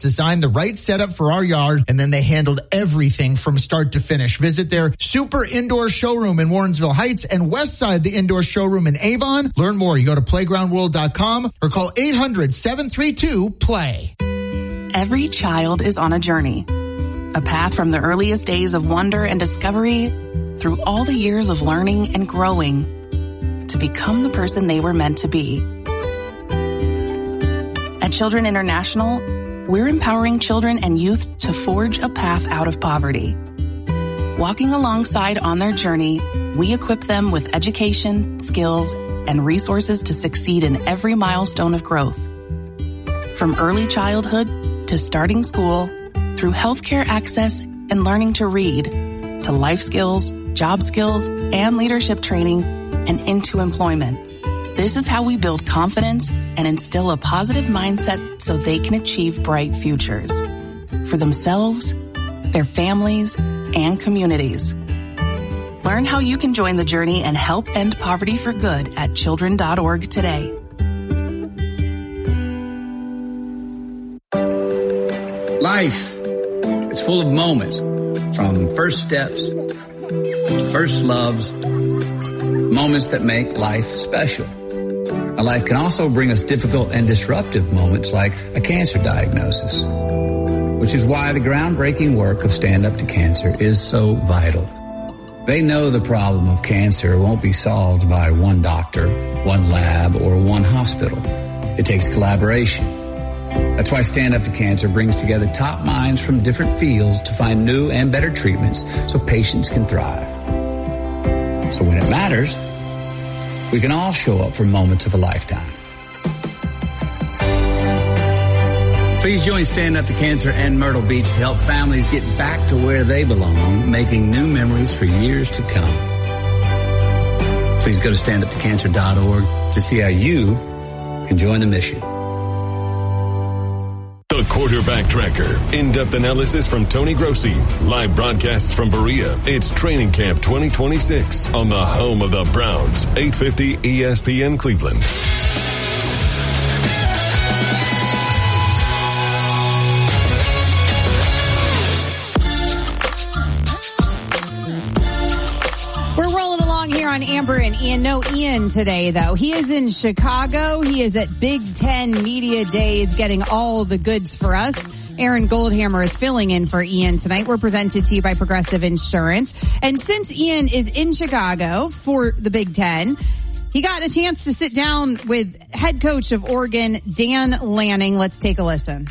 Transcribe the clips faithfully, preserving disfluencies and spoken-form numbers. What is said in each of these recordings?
designed the right setup for our yard, and then they handled everything from start to finish. Visit their super indoor showroom in Warrensville Heights and Westside, the indoor showroom in Avon. Learn more. You go to playground world dot com or call eight hundred, seven three two, play. Every child is on a journey. A path from the earliest days of wonder and discovery through all the years of learning and growing to become the person they were meant to be. At Children International, we're empowering children and youth to forge a path out of poverty. Walking alongside on their journey, we equip them with education, skills, and resources to succeed in every milestone of growth. From early childhood to starting school, through healthcare access and learning to read, to life skills, job skills, and leadership training, and into employment. This is how we build confidence and instill a positive mindset so they can achieve bright futures for themselves, their families, and communities. Learn how you can join the journey and help end poverty for good at children dot org today. Life, it's full of moments, from first steps to first loves, moments that make life special. Now, life can also bring us difficult and disruptive moments like a cancer diagnosis, which is why the groundbreaking work of Stand Up to Cancer is so vital. They know the problem of cancer won't be solved by one doctor, one lab, or one hospital. It takes collaboration. That's why Stand Up to Cancer brings together top minds from different fields to find new and better treatments so patients can thrive. So when it matters, we can all show up for moments of a lifetime. Please join Stand Up to Cancer and Myrtle Beach to help families get back to where they belong, making new memories for years to come. Please go to stand up to cancer dot org to see how you can join the mission. The Quarterback Tracker. In-depth analysis from Tony Grossi. Live broadcasts from Berea. It's Training Camp twenty twenty-six on the home of the Browns. eight fifty E S P N Cleveland. We're rolling along here on Amber and Ian. No Ian today, though. He is in Chicago. He is at Big Ten Media Days getting all the goods for us. Aaron Goldhammer is filling in for Ian tonight. We're presented to you by Progressive Insurance. And since Ian is in Chicago for the Big Ten, he got a chance to sit down with head coach of Oregon, Dan Lanning. Let's take a listen.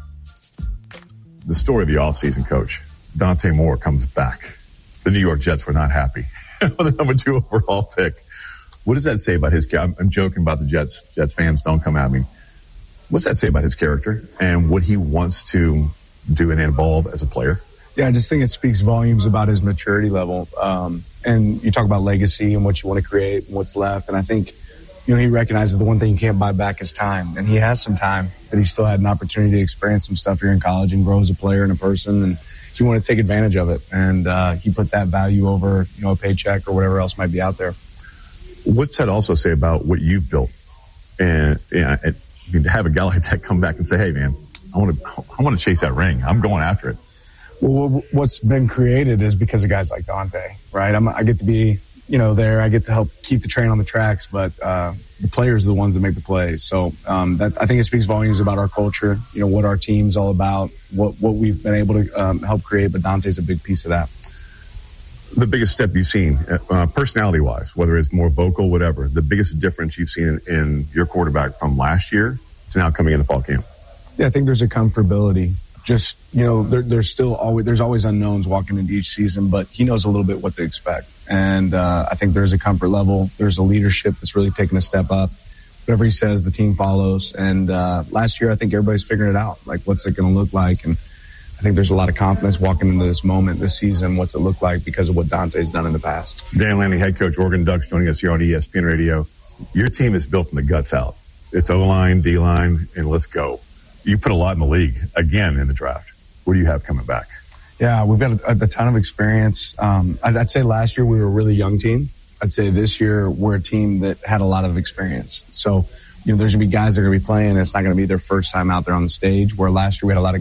The story of the offseason, Coach. Dante Moore comes back. The New York Jets were not happy. The number two overall pick. What does that say about his character? I'm joking about the Jets. Jets fans, don't come at me. What's that say about his character and what he wants to do and evolve as a player? Yeah, I just think it speaks volumes about his maturity level. Um, and you talk about legacy and what you want to create and what's left. And I think, you know, he recognizes the one thing you can't buy back is time. And he has some time, but he still had an opportunity to experience some stuff here in college and grow as a player and a person. And he wanted to take advantage of it. And uh, he put that value over, you know, a paycheck or whatever else might be out there. What's that also say about what you've built? And, and, and to have a guy like that come back and say, hey, man, I want to I want to chase that ring. I'm going after it. Well, what's been created is because of guys like Dante, right? I'm, I get to be, you know, there. I get to help keep the train on the tracks, but uh, the players are the ones that make the plays. So um, that, I think it speaks volumes about our culture, you know, what our team's all about, what, what we've been able to um, help create, but Dante's a big piece of that. The biggest step you've seen, uh, personality-wise, whether it's more vocal, whatever, the biggest difference you've seen in, in your quarterback from last year to now coming into fall camp? Yeah, I think there's a comfortability. Just, you know, there, there's still always, there's always unknowns walking into each season, but he knows a little bit what to expect. And, uh, I think there's a comfort level. There's a leadership that's really taken a step up. Whatever he says, the team follows. And, uh, last year, I think everybody's figuring it out. Like, what's it going to look like? And I think there's a lot of confidence walking into this moment, this season. What's it look like because of what Dante's done in the past? Dan Lanning, head coach, Oregon Ducks, joining us here on E S P N Radio. Your team is built from the guts out. It's O-line, D-line, and let's go. You put a lot in the league, again, in the draft. What do you have coming back? Yeah, we've got a, a ton of experience. Um, I'd, I'd say last year we were a really young team. I'd say this year we're a team that had a lot of experience. So, you know, there's going to be guys that are going to be playing. It's not going to be their first time out there on the stage, where last year we had a lot of